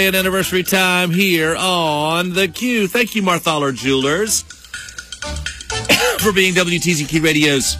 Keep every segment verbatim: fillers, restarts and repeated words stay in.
An anniversary time here on The Q. Thank you, Marthaler Jewelers, for being W T Z Q Radio's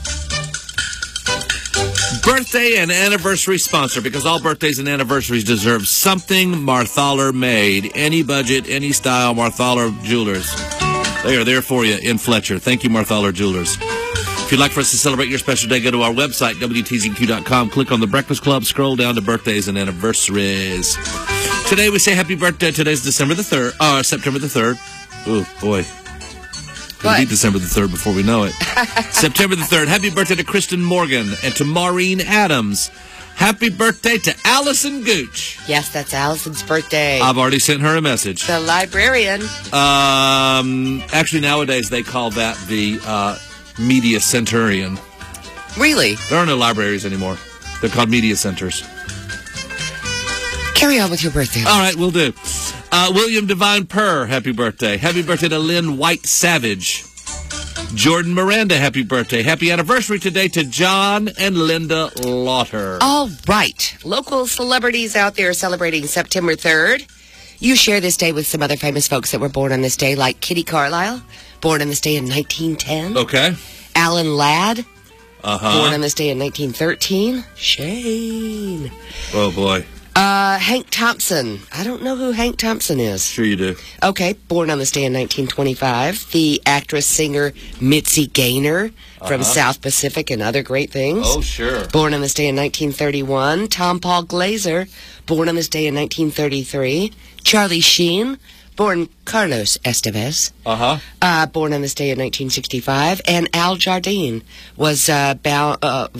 birthday and anniversary sponsor, because all birthdays and anniversaries deserve something Marthaler made. Any budget, any style, Marthaler Jewelers. They are there for you in Fletcher. Thank you, Marthaler Jewelers. If you'd like for us to celebrate your special day, go to our website, W T Z Q dot com. Click on the Breakfast Club. Scroll down to birthdays and anniversaries. Today we say happy birthday. Today's December the third. Uh, September the third. Oh, boy. It'll be December the third before we know it. September the third. Happy birthday to Kristen Morgan and to Maureen Adams. Happy birthday to Allison Gooch. Yes, that's Allison's birthday. I've already sent her a message. The librarian. Um, actually, nowadays they call that the uh, media centurion. Really? There are no libraries anymore. They're called media centers. Carry on with your birthday. All right, we'll do. Uh, William Devine Purr, happy birthday. Happy birthday to Lynn White Savage. Jordan Miranda, happy birthday. Happy anniversary today to John and Linda Lauter. All right. Local celebrities out there celebrating September third. You share this day with some other famous folks that were born on this day, like Kitty Carlisle, born on this day in nineteen ten. Okay. Alan Ladd, uh-huh. born on this day in nineteen thirteen. Shane. Oh, boy. Uh, Hank Thompson. I don't know who Hank Thompson is. Sure you do. Okay, born on this day in nineteen twenty-five. The actress-singer Mitzi Gaynor from uh-huh. South Pacific and other great things. Oh, sure. Born on this day in nineteen thirty-one. Tom Paul Glazer, born on this day in nineteen thirty-three. Charlie Sheen, born Carlos Estevez. Uh-huh. Uh, born on this day in nineteen sixty-five. And Al Jardine was uh, bound... Uh,